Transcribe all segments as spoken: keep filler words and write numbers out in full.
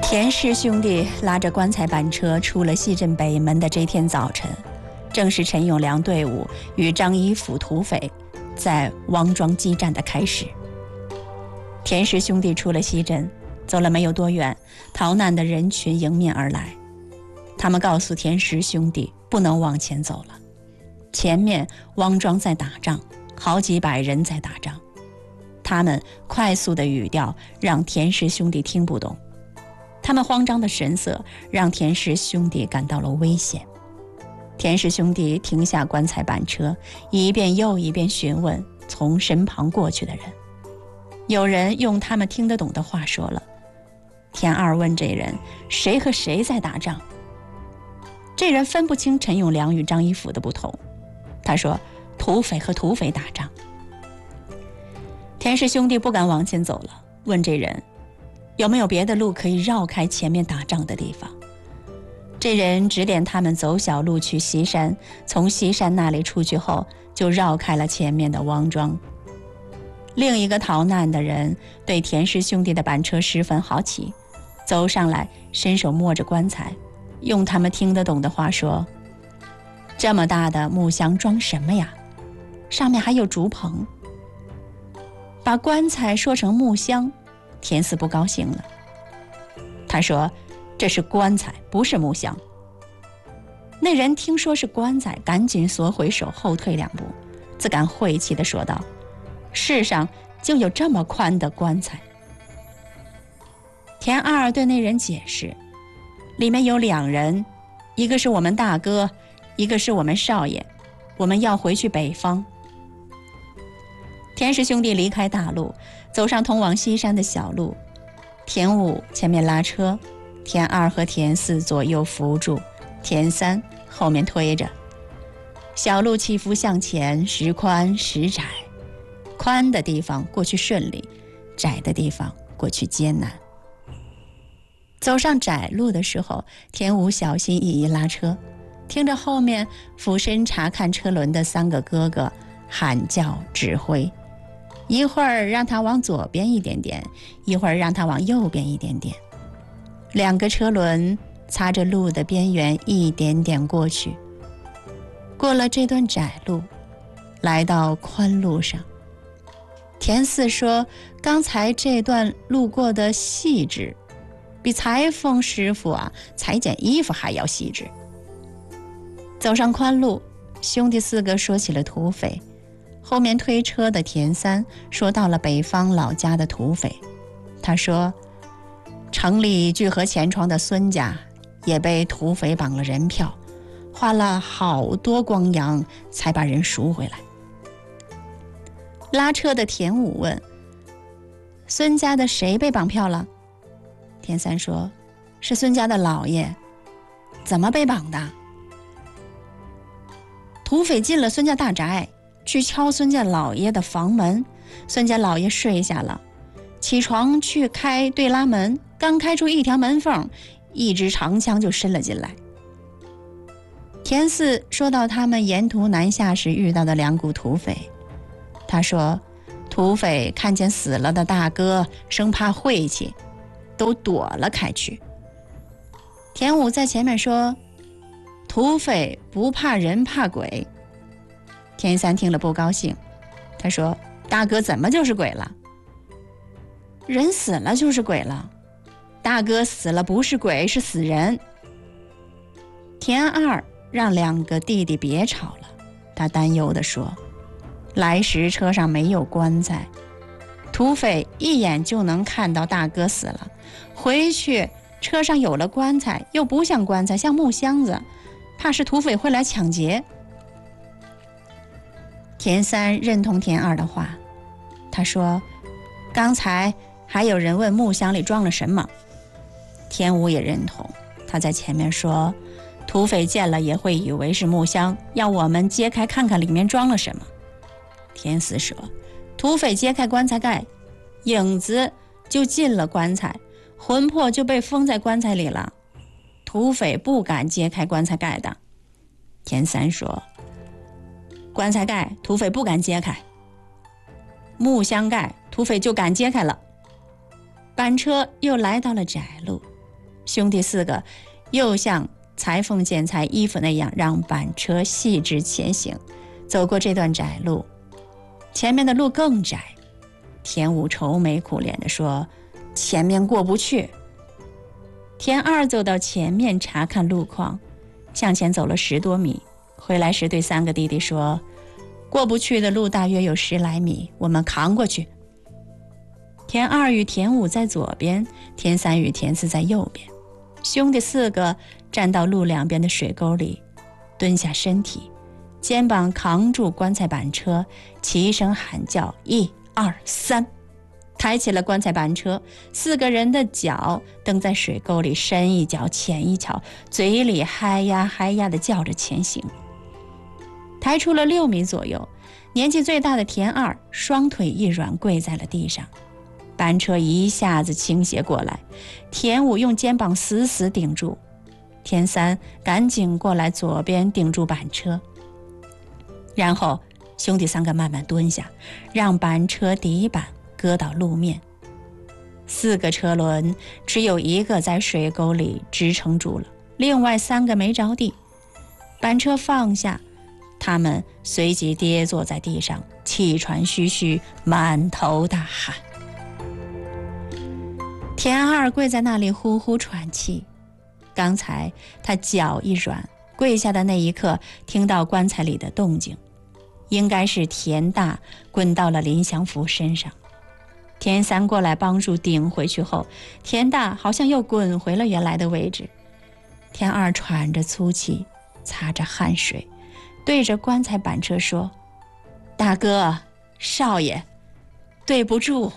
田氏兄弟拉着棺材板车出了西镇北门的这天早晨，正是陈永良队伍与张一甫土匪在王庄激战的开始。田氏兄弟出了西镇，走了没有多远，逃难的人群迎面而来。他们告诉田氏兄弟不能往前走了，前面王庄在打仗，好几百人在打仗。他们快速的语调让田氏兄弟听不懂，他们慌张的神色让田氏兄弟感到了危险。田氏兄弟停下棺材板车，一遍又一遍询问从身旁过去的人。有人用他们听得懂的话说了。田二问这人谁和谁在打仗，这人分不清陈永良与张一甫的不同，他说土匪和土匪打仗。田氏兄弟不敢往前走了，问这人有没有别的路可以绕开前面打仗的地方。这人指点他们走小路去西山，从西山那里出去后就绕开了前面的王庄。另一个逃难的人对田氏兄弟的板车十分好奇，走上来伸手摸着棺材，用他们听得懂的话说，这么大的木箱装什么呀？上面还有竹棚。把棺材说成木箱，田四不高兴了。他说这是棺材，不是木箱。那人听说是棺材，赶紧缩回手，后退两步，自感晦气地说道，世上就有这么宽的棺材。田二对那人解释，里面有两人，一个是我们大哥，一个是我们少爷，我们要回去北方。田氏兄弟离开大路，走上通往西山的小路。田五前面拉车，田二和田四左右扶住，田三后面推着。小路起伏向前，时宽时窄，宽的地方过去顺利，窄的地方过去艰难。走上窄路的时候，田五小心翼翼拉车，听着后面俯身查看车轮的三个哥哥喊叫指挥，一会儿让他往左边一点点，一会儿让他往右边一点点。两个车轮擦着路的边缘一点点过去。过了这段窄路，来到宽路上。田四说，刚才这段路过的细致，比裁缝师傅啊裁剪衣服还要细致。走上宽路，兄弟四个说起了土匪。后面推车的田三说到了北方老家的土匪。他说，城里聚合钱庄的孙家也被土匪绑了人票，花了好多光洋才把人赎回来。拉车的田五问，孙家的谁被绑票了？田三说，是孙家的老爷。怎么被绑的？土匪进了孙家大宅，去敲孙家老爷的房门，孙家老爷睡下了，起床去开对拉门，刚开出一条门缝，一支长枪就伸了进来。田四说到他们沿途南下时遇到的两股土匪，他说，土匪看见死了的大哥，生怕晦气，都躲了开去。田五在前面说，土匪不怕人怕鬼。田三听了不高兴，他说，大哥怎么就是鬼了？人死了就是鬼了，大哥死了不是鬼，是死人。田二让两个弟弟别吵了，他担忧地说，来时车上没有棺材，土匪一眼就能看到大哥死了，回去车上有了棺材，又不像棺材，像木箱子，怕是土匪会来抢劫。田三认同田二的话，他说，刚才还有人问木箱里装了什么。田五也认同，他在前面说，土匪见了也会以为是木箱，要我们揭开看看里面装了什么。田四说，土匪揭开棺材盖，影子就进了棺材，魂魄就被封在棺材里了，土匪不敢揭开棺材盖的。田三说，棺材盖土匪不敢揭开，木箱盖土匪就敢揭开了。板车又来到了窄路， 兄弟四个又像裁缝剪裁衣服那样，让板车细致前行。走过这段窄路，前面的路更窄。田五愁眉苦脸地说：“前面过不去。”田二走到前面查看路况，向前走了十多米，回来时对三个弟弟说：“过不去的路大约有十来米，我们扛过去。”田二与田五在左边，田三与田四在右边。兄弟四个站到路两边的水沟里，蹲下身体，肩膀扛住棺材板车，齐声喊叫：“一二三！”抬起了棺材板车，四个人的脚蹬在水沟里，深一脚浅一脚，嘴里嗨呀嗨呀地叫着前行。抬出了六米左右，年纪最大的田二双腿一软，跪在了地上。板车一下子倾斜过来，田五用肩膀死死顶住，田三赶紧过来左边顶住板车。然后兄弟三个慢慢蹲下，让板车底板搁到路面。四个车轮只有一个在水沟里支撑住了，另外三个没着地。板车放下，他们随即跌坐在地上，气喘吁吁，满头大汗。田二跪在那里呼呼喘气，刚才他脚一软，跪下的那一刻听到棺材里的动静，应该是田大滚到了林祥福身上。田三过来帮助顶回去后，田大好像又滚回了原来的位置。田二喘着粗气，擦着汗水，对着棺材板车说：“大哥，少爷，对不住。”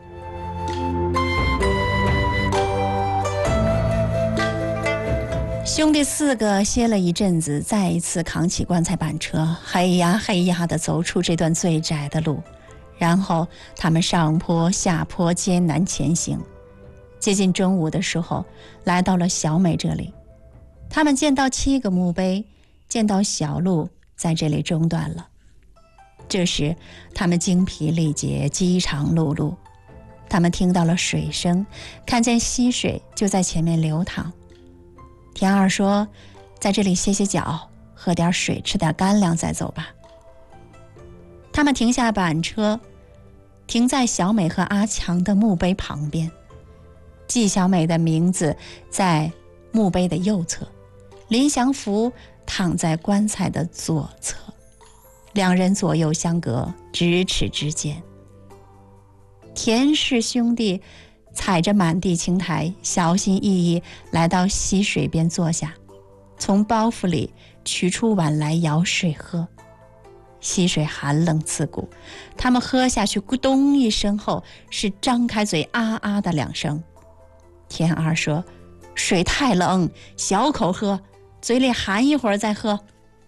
兄弟四个歇了一阵子，再一次扛起棺材板车，嘿呀嘿呀地走出这段最窄的路。然后他们上坡下坡，艰难前行。接近中午的时候，来到了小美这里。他们见到七个墓碑，见到小路在这里中断了。这时他们精疲力竭，饥肠辘辘。他们听到了水声，看见溪水就在前面流淌。田二说：“在这里歇歇脚，喝点水，吃点干粮再走吧。”他们停下板车，停在小美和阿强的墓碑旁边。季小美的名字在墓碑的右侧，林祥福躺在棺材的左侧，两人左右相隔咫尺之间。田氏兄弟踩着满地青苔，小心翼翼来到溪水边坐下，从包袱里取出碗来舀水喝。溪水寒冷刺骨，他们喝下去咕咚一声后，是张开嘴啊啊的两声。田二说：“水太冷，小口喝，嘴里含一会儿再喝。”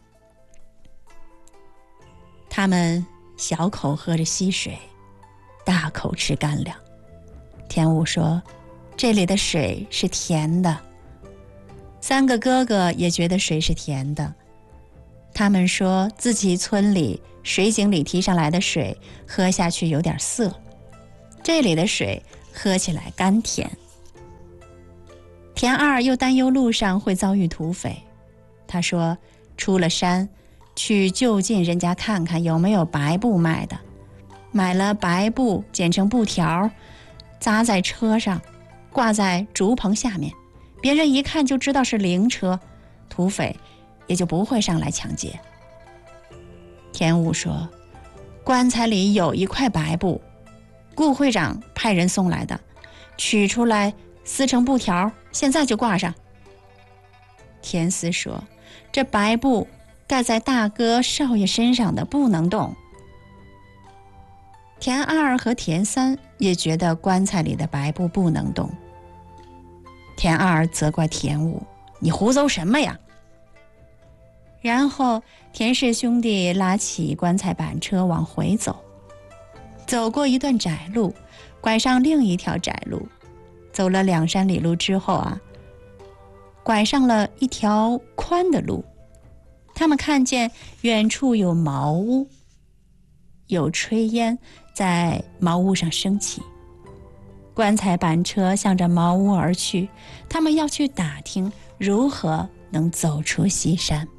他们小口喝着溪水，大口吃干粮。田五说：“这里的水是甜的。”三个哥哥也觉得水是甜的。他们说自己村里水井里提上来的水喝下去有点涩，这里的水喝起来甘甜。田二又担忧路上会遭遇土匪，他说出了山去就近人家看看有没有白布卖的，买了白布剪成布条，扎在车上，挂在竹棚下面，别人一看就知道是灵车，土匪也就不会上来抢劫。田五说：“棺材里有一块白布，顾会长派人送来的，取出来撕成布条，现在就挂上。”田四说：“这白布盖在大哥少爷身上的，不能动。”田二和田三也觉得棺材里的白布不能动。田二责怪田五：“你胡诌什么呀？”然后田氏兄弟拉起棺材板车往回走，走过一段窄路，拐上另一条窄路，走了两三里路之后啊，拐上了一条宽的路。他们看见远处有茅屋，有炊烟在茅屋上升起。 棺材板车向着茅屋而去，他们要去打听如何能走出西山。